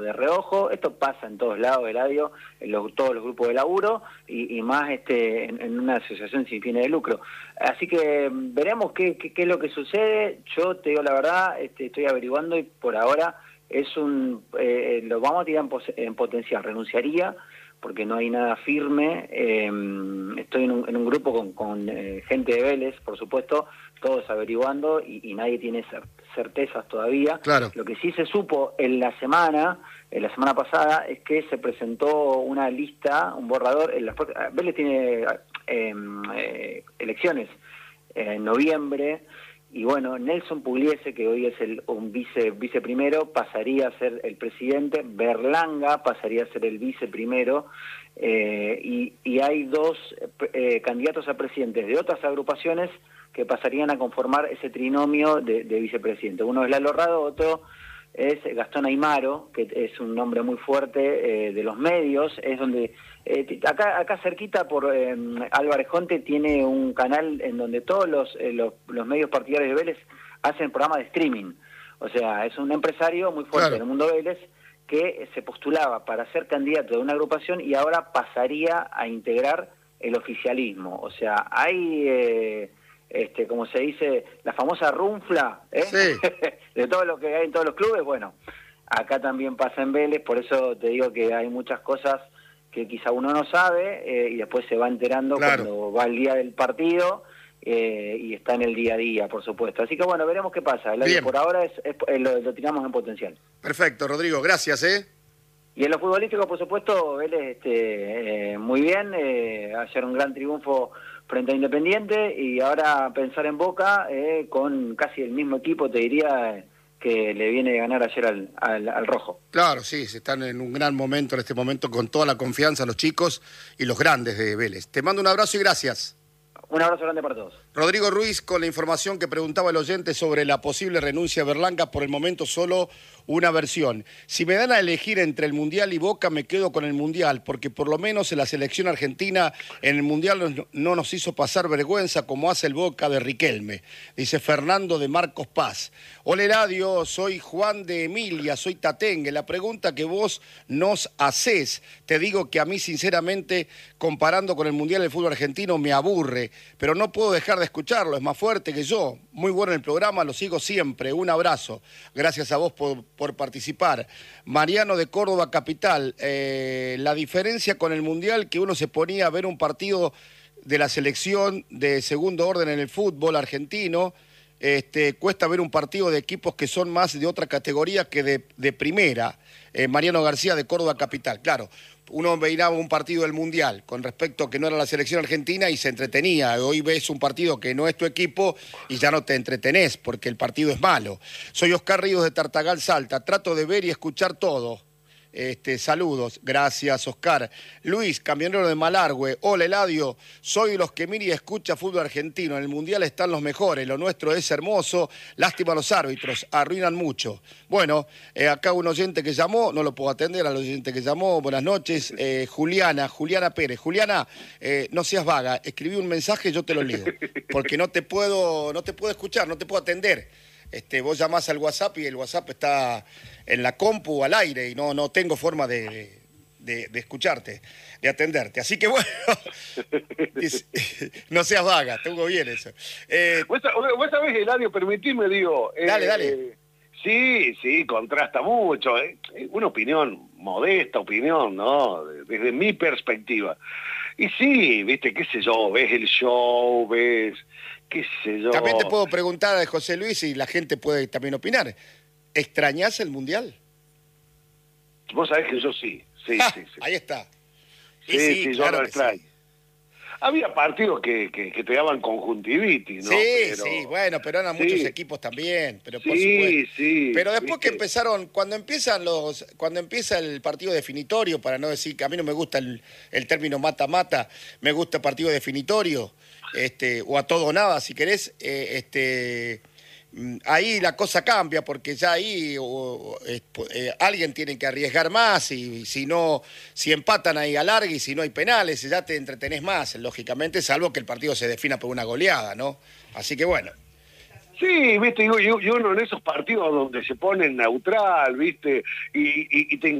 de reojo. Esto pasa en todos lados, Eladio, todos los grupos de laburo y más en una asociación sin fines de lucro. Así que veremos qué es lo que sucede. Yo te digo la verdad, estoy averiguando y por ahora lo vamos a tirar en potencial. Renunciaría porque no hay nada firme. Estoy en un grupo con gente de Vélez, por supuesto, todos averiguando y nadie tiene certezas todavía. Claro. Lo que sí se supo en la semana pasada, es que se presentó una lista, un borrador. Vélez tiene elecciones en noviembre. Y bueno, Nelson Pugliese, que hoy es un viceprimero, pasaría a ser el presidente. Berlanga pasaría a ser el viceprimero. Y hay dos candidatos a presidentes de otras agrupaciones que pasarían a conformar ese trinomio de vicepresidente. Uno es Lalo Rado, otro es Gastón Aimaro, que es un nombre muy fuerte de los medios. Es donde acá cerquita por Álvarez Jonte tiene un canal en donde todos los medios partidarios de Vélez hacen programas de streaming. O sea, es un empresario muy fuerte, claro, en el mundo Vélez, que se postulaba para ser candidato de una agrupación y ahora pasaría a integrar el oficialismo. O sea, hay como se dice, la famosa runfla, sí, de todo lo que hay en todos los clubes. Bueno, acá también pasa en Vélez, por eso te digo que hay muchas cosas que quizá uno no sabe y después se va enterando, claro, cuando va el día del partido y está en el día a día, por supuesto. Así que bueno, veremos qué pasa. Por ahora lo tiramos en potencial. Perfecto, Rodrigo, gracias. Y en lo futbolístico, por supuesto, Vélez muy bien, ayer un gran triunfo frente a Independiente y ahora pensar en Boca con casi el mismo equipo, te diría, que le viene de ganar ayer al Rojo. Claro, sí, se están en un gran momento en este momento con toda la confianza los chicos y los grandes de Vélez. Te mando un abrazo y gracias. Un abrazo grande para todos. Rodrigo Ruiz con la información que preguntaba el oyente sobre la posible renuncia de Berlanga, por el momento solo una versión. Si me dan a elegir entre el Mundial y Boca, me quedo con el Mundial, porque por lo menos en la selección argentina en el Mundial no nos hizo pasar vergüenza como hace el Boca de Riquelme, dice Fernando de Marcos Paz. Hola Eladio, soy Juan de Emilia, soy tatengue. La pregunta que vos nos hacés, te digo que a mí sinceramente, comparando con el Mundial del fútbol argentino, me aburre, pero no puedo dejar de escucharlo, es más fuerte que yo. Muy bueno el programa, lo sigo siempre. Un abrazo. Gracias a vos por participar. Mariano de Córdoba Capital. La diferencia con el Mundial, que uno se ponía a ver un partido de la selección de segundo orden en el fútbol argentino, cuesta ver un partido de equipos que son más de otra categoría que de primera. Mariano García de Córdoba Capital. Claro, uno veía un partido del Mundial con respecto a que no era la selección argentina y se entretenía. Hoy ves un partido que no es tu equipo y ya no te entretenés porque el partido es malo. Soy Oscar Ríos de Tartagal, Salta. Trato de ver y escuchar todo. Saludos, gracias Oscar. Luis, camionero de Malargüe. Hola Eladio, soy de los que mira y escucha fútbol argentino. En el Mundial están los mejores, lo nuestro es hermoso. Lástima a los árbitros, arruinan mucho. Bueno, acá un oyente que llamó, no lo puedo atender al oyente que llamó. Buenas noches, Juliana Pérez. Juliana, no seas vaga, escribí un mensaje, yo te lo leo, porque no te puedo escuchar, no te puedo atender. Vos llamás al WhatsApp y el WhatsApp está en la compu al aire y no tengo forma de escucharte, de atenderte. Así que bueno, no seas vaga, tengo bien eso. Vos sabés, Eladio, permitime, digo... Dale. Sí, contrasta mucho. Una opinión, modesta opinión, ¿no? Desde mi perspectiva. Y sí, viste, qué sé yo, ves el show, ves... qué sé yo. También te puedo preguntar a José Luis y la gente puede también opinar. ¿Extrañás el Mundial? Vos sabés que yo sí. Ahí está. Sí, yo claro lo extraño. Sí. Había partidos que te daban conjuntivitis, ¿no? Sí, bueno, pero eran muchos equipos también, pero por supuesto. Sí. Pero después que empezaron, cuando empieza el partido definitorio, para no decir que a mí no me gusta el término mata-mata, me gusta el partido definitorio, o a todo o nada, si querés, ahí la cosa cambia, porque ya ahí alguien tiene que arriesgar más y si empatan ahí alarga y si no hay penales, ya te entretenés más, lógicamente, salvo que el partido se defina por una goleada, ¿no? Así que bueno. Sí, viste, y uno en esos partidos donde se pone neutral, viste, y te